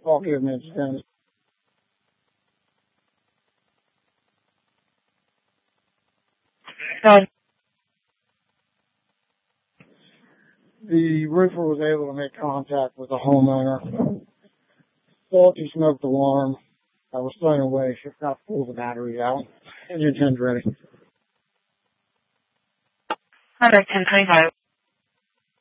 I'll give him instance. The roofer was able to make contact with the homeowner. Faulty smoke alarm. I was thrown away. Should not pull the batteries out. Engine 10's ready. Number 1025.